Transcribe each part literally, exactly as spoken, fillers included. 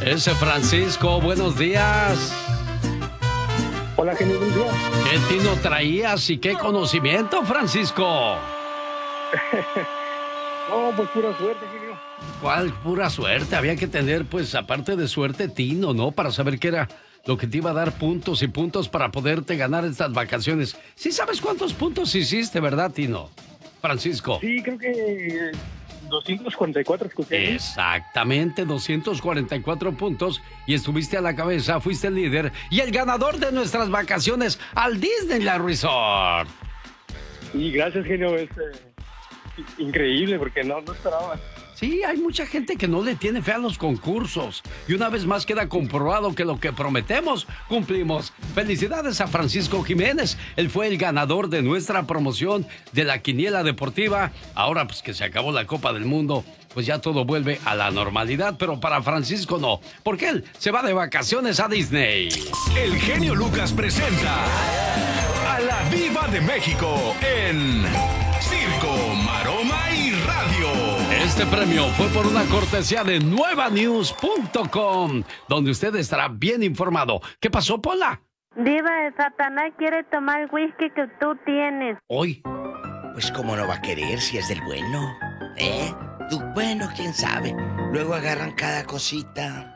Ese Francisco, buenos días. Hola, genio, buenos días. ¿Qué tino traías y qué conocimiento, Francisco? No, pues pura suerte, genio. ¿Cuál pura suerte? Había que tener, pues, aparte de suerte, tino, ¿no? Para saber qué era lo que te iba a dar puntos y puntos para poderte ganar estas vacaciones. Sí sabes cuántos puntos hiciste, ¿verdad, Tino? Francisco. Sí, creo que doscientos cuarenta y cuatro escuché. Exactamente, doscientos cuarenta y cuatro puntos y estuviste a la cabeza, fuiste el líder y el ganador de nuestras vacaciones al Disneyland Resort. Sí, gracias, genio. Es eh, increíble porque no, no esperaba. Sí, hay mucha gente que no le tiene fe a los concursos. Y una vez más queda comprobado que lo que prometemos, cumplimos. Felicidades a Francisco Jiménez. Él fue el ganador de nuestra promoción de la quiniela deportiva. Ahora, pues que se acabó la Copa del Mundo, pues ya todo vuelve a la normalidad. Pero para Francisco no, porque él se va de vacaciones a Disney. El genio Lucas presenta a la Diva de México en Circo, Maroma y Radio. Este premio fue por una cortesía de nueva news punto com, donde usted estará bien informado. ¿Qué pasó, Pola? Diva, el Satanás quiere tomar el whisky que tú tienes. ¿Hoy? Pues cómo no va a querer si es del bueno, ¿eh? Tú, bueno, quién sabe. Luego agarran cada cosita.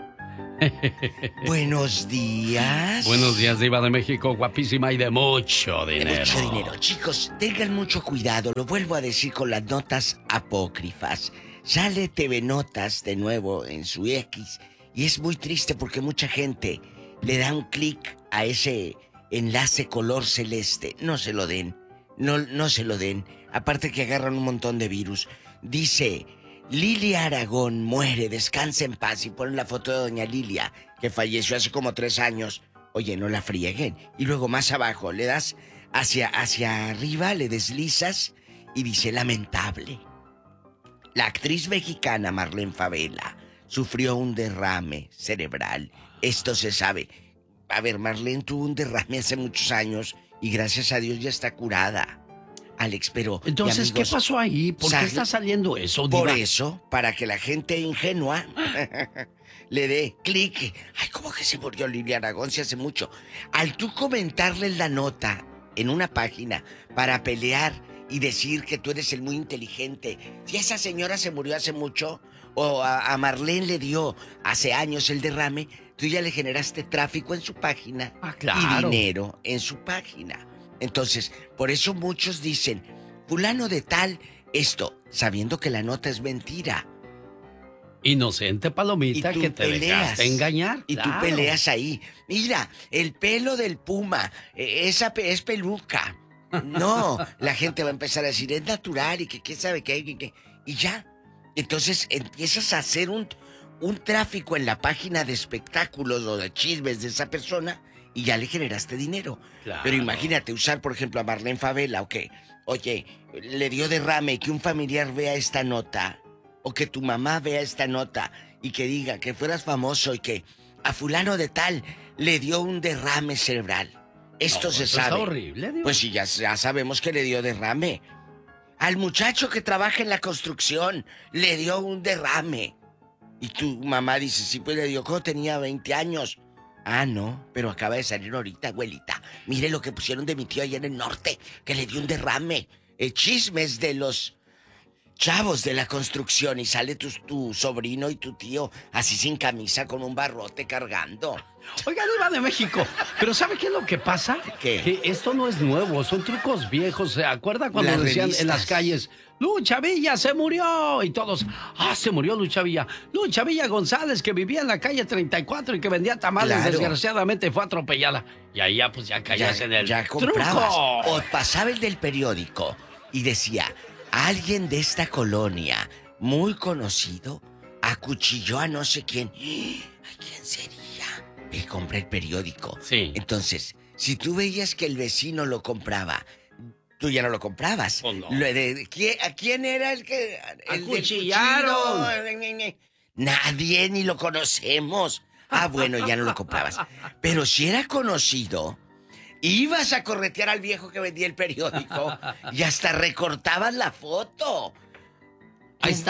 Buenos días. Buenos días, Diva de México, guapísima y de mucho dinero. De mucho dinero. Chicos, tengan mucho cuidado, lo vuelvo a decir con las notas apócrifas. Sale T V Notas de nuevo en su X y es muy triste porque mucha gente le da un clic a ese enlace color celeste. No se lo den, no, no se lo den. Aparte que agarran un montón de virus. Dice... Lilia Aragón muere, descansa en paz, y ponen la foto de doña Lilia, que falleció hace como tres años. Oye, no la frieguen. Y luego más abajo, le das hacia, hacia arriba, le deslizas y dice lamentable. La actriz mexicana Marlene Favela sufrió un derrame cerebral. Esto se sabe. A ver, Marlene tuvo un derrame hace muchos años y gracias a Dios ya está curada. Alex, pero... Entonces, amigos, ¿qué pasó ahí? ¿Por sal... qué está saliendo eso, Diva? Por eso, para que la gente ingenua le dé clic. Ay, ¿cómo que se murió Lilia Aragón si hace mucho? Al tú comentarle la nota en una página para pelear y decir que tú eres el muy inteligente, si esa señora se murió hace mucho o a, a Marlene le dio hace años el derrame, tú ya le generaste tráfico en su página. Ah, claro. Y dinero en su página. Entonces, por eso muchos dicen, fulano de tal, esto, sabiendo que la nota es mentira. Inocente palomita que te peleas, dejaste engañar. Y claro. tú peleas ahí. Mira, el pelo del puma, esa pe- es peluca. No, la gente va a empezar a decir, es natural y que quién sabe qué, qué, qué. Y ya. Entonces empiezas a hacer un, un tráfico en la página de espectáculos o de chismes de esa persona y ya le generaste dinero. Claro. Pero imagínate usar, por ejemplo, a Marlene Favela, o que, oye, le dio derrame y que un familiar vea esta nota, o que tu mamá vea esta nota y que diga que fueras famoso y que a fulano de tal le dio un derrame cerebral. Esto No, se eso sabe. está horrible, Diva. Pues sí, ya, ya sabemos que le dio derrame. Al muchacho que trabaja en la construcción le dio un derrame. Y tu mamá dice, sí, pues le dio cuando tenía veinte años. Ah, no, pero acaba de salir ahorita, abuelita. Mire lo que pusieron de mi tío allá en el norte, que le dio un derrame. Eh, chismes de los chavos de la construcción y sale tu, tu sobrino y tu tío así sin camisa con un barrote cargando. Oiga, Diva de México, pero ¿sabe qué es lo que pasa? ¿Qué? Que esto no es nuevo, son trucos viejos. ¿Se acuerda cuando Las decían revistas. en las calles, Lucha Villa se murió? Y todos, ah, se murió Lucha Villa. Lucha Villa González, que vivía en la calle treinta y cuatro y que vendía tamales, Claro. desgraciadamente fue atropellada. Y ahí ya, pues ya caías Ya, en el ya comprabas. truco. O pasaba el del periódico y decía, alguien de esta colonia, muy conocido, acuchilló a no sé quién. ¿A quién sería? Y compré el periódico. Sí. Entonces, si tú veías que el vecino lo compraba, tú ya no lo comprabas. Oh, no. Lo de- ¿quién- ¿A quién era el que...? El del Acuchillaron. cuchillo? Nadie, ni lo conocemos. Ah, bueno, ya no lo comprabas. Pero si era conocido, ibas a corretear al viejo que vendía el periódico y hasta recortabas la foto. Ahí está.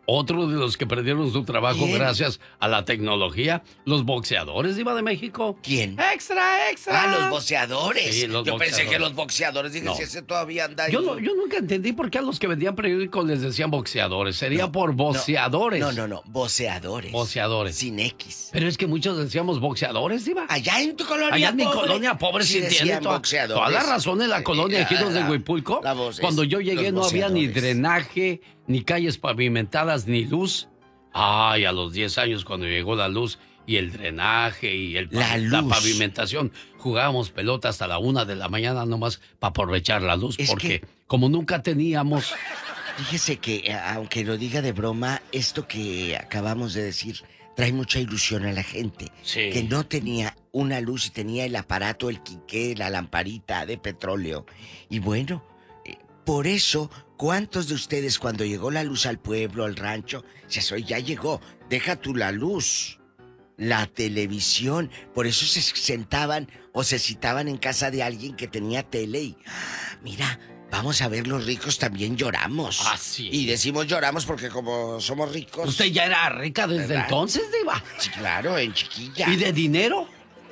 Otro de los que perdieron su trabajo ¿Quién? gracias a la tecnología, los boxeadores, Diva de México. ¿Quién? ¡Extra, extra! Ah, los boxeadores. Sí, los Yo pensé boxeadores. que los boxeadores, dije, No. si ese todavía anda ahí. Yo, no- yo nunca entendí por qué a los que vendían periódicos les decían boxeadores. Sería No, por no, boceadores. No, no, no, boceadores. Boceadores. Sin X. Pero es que muchos decíamos boxeadores, Diva. Allá en tu colonia Allá en mi pobre, colonia pobre sí, tiene decían toda, boxeadores. toda la razón en la colonia Eh, Ejidos de la- Huipulco. la voz es- Cuando yo llegué los no había ni boxeadores. drenaje, ni calles pavimentadas, ni luz. Ay, a los diez años cuando llegó la luz y el drenaje y el, La la luz. pavimentación, jugábamos pelota hasta la una de la mañana nomás para aprovechar la luz. Es porque que- como nunca teníamos... Fíjese que, eh, aunque lo diga de broma, esto que acabamos de decir trae mucha ilusión a la gente. Sí. Que no tenía una luz y tenía el aparato, el quiqué, la lamparita de petróleo. Y bueno, eh, por eso, ¿cuántos de ustedes cuando llegó la luz al pueblo, al rancho, se soy ya llegó, deja tú la luz, la televisión? Por eso se sentaban o se citaban en casa de alguien que tenía tele y, "Ah, mira, vamos a ver, los ricos también lloramos". Ah, sí. Y decimos lloramos porque como somos ricos... Usted ya era rica desde ¿Verdad? entonces, Diva. Sí, claro, en chiquilla. ¿Y de dinero?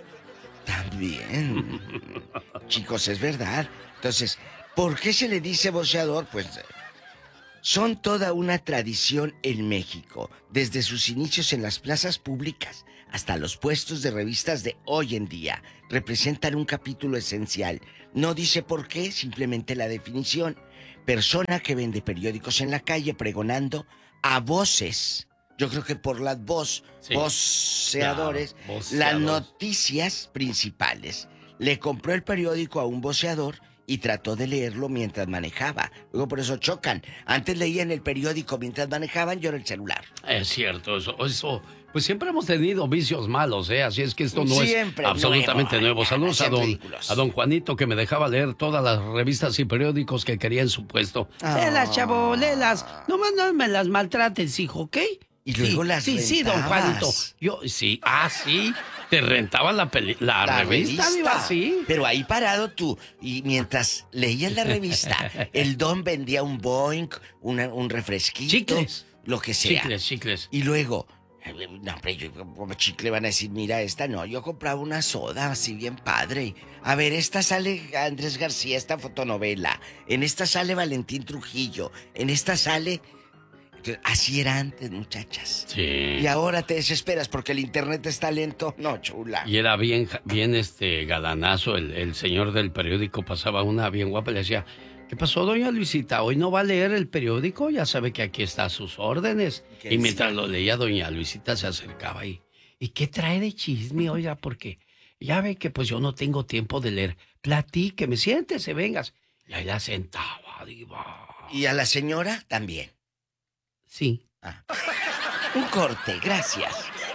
También. Chicos, es verdad. Entonces, ¿por qué se le dice boxeador? Pues son toda una tradición en México, desde sus inicios en las plazas públicas hasta los puestos de revistas de hoy en día. Representan un capítulo esencial. No dice por qué, simplemente la definición. Persona que vende periódicos en la calle pregonando a voces. Yo creo que por las voz, Sí, voceadores, claro, voceadores. las noticias principales. Le compró el periódico a un voceador y trató de leerlo mientras manejaba. Luego por eso chocan. Antes leían el periódico mientras manejaban, yo era el celular. Es cierto, eso, eso, pues siempre hemos tenido vicios malos, ¿eh? Así es que esto no Siempre es absolutamente nuevo. nuevo. Saludos a Siempre don, ridículos. a don Juanito, que me dejaba leer todas las revistas y periódicos que quería en su puesto. Ah. Léelas, chavo, léelas. Nomás no me las maltrates, hijo, ¿ok? Y luego sí, las Sí, sí, don rentabas. Juanito. Yo, sí, ah, sí. Te rentaban la, peli- la, La revista, revista. Diva, sí. Pero ahí parado tú, y mientras leías la revista, el don vendía un Boeing, una- un refresquito, Chicles. lo que sea. Chicles, chicles. Y luego, eh, no, hombre, yo como chicle van a decir, mira, esta no, yo compraba una soda así bien padre. A ver, esta sale Andrés García, esta fotonovela. En esta sale Valentín Trujillo. En esta sale... Así era antes, muchachas. Sí. Y ahora te desesperas porque el internet está lento. No, chula. Y era bien, bien este galanazo, el, el señor del periódico pasaba una bien guapa y le decía, ¿qué pasó, doña Luisita? ¿Hoy no va a leer el periódico? Ya sabe que aquí está a sus órdenes. ¿Qué Y mientras decía? lo leía, doña Luisita se acercaba y, ¿y qué trae de chisme, oiga? Porque ya ve que pues yo no tengo tiempo de leer. Platíqueme, siéntese, vengas. Y ahí la sentaba, diva. Y a la señora también. Sí. Ah. Un corte, gracias.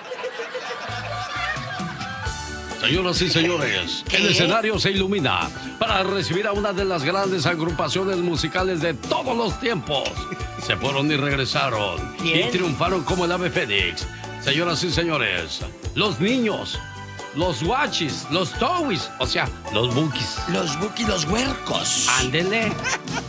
Señoras y señores, ¿Qué? el escenario se ilumina para recibir a una de las grandes agrupaciones musicales de todos los tiempos. Se fueron y regresaron. ¿Quién? Y triunfaron como el ave fénix. Señoras y señores, los niños, los guachis, los towis, o sea, los bukis. Los buki, los huercos. Ándele.